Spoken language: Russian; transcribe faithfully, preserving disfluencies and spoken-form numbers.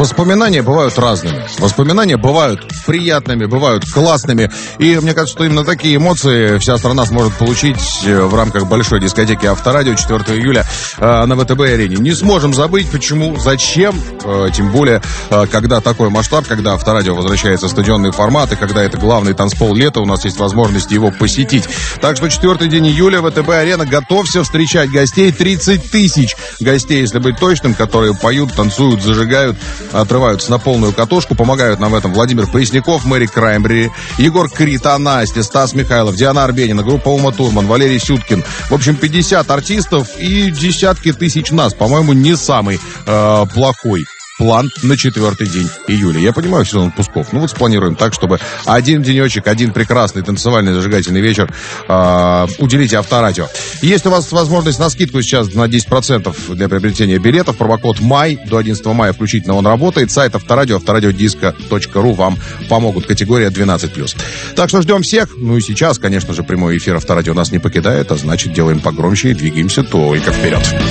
Воспоминания бывают разными. Воспоминания бывают приятными, бывают классными. И мне кажется, что именно такие эмоции вся страна сможет получить в рамках большой дискотеки Авторадио четвёртого июля на ВТБ-арене. Не сможем забыть, почему, зачем. Тем более, когда такой масштаб, когда Авторадио возвращается в стадионный формат, и когда это главный танцпол лета, у нас есть возможность его посетить. Так что четвёртый день июля ВТБ-арена. Готовься встречать гостей. тридцать тысяч гостей, если быть точным, которые поют, танцуют, зажигают, отрываются на полную катушку. Помогают нам в этом Владимир Поясняков, Мэри Краймбрери, Егор Крита, Настя, Стас Михайлов, Диана Арбенина, группа Ума Турман, Валерий Сюткин. В общем, пятьдесят артистов и десятки тысяч нас. По-моему, не самый э, плохой план на четвертый день июля. Я понимаю сезон отпусков. Ну вот спланируем так, чтобы один денечек, один прекрасный танцевальный зажигательный вечер э, уделите Авторадио. Есть у вас возможность на скидку сейчас на десять процентов для приобретения билетов. Промокод МАЙ до одиннадцатого мая включительно он работает. Сайт Авторадио, авторадиодиско точка ру вам помогут. Категория двенадцать плюс. Так что ждем всех. Ну и сейчас, конечно же, прямой эфир Авторадио нас не покидает, а значит, делаем погромче и двигаемся только вперед.